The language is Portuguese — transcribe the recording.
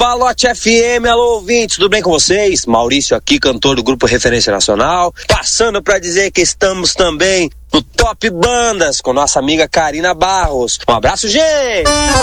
Palote FM, alô ouvintes, tudo bem com vocês? Maurício aqui, cantor do Grupo Referência Nacional, passando para dizer que estamos também no Top Bandas com nossa amiga Karina Barros. Um abraço, gente!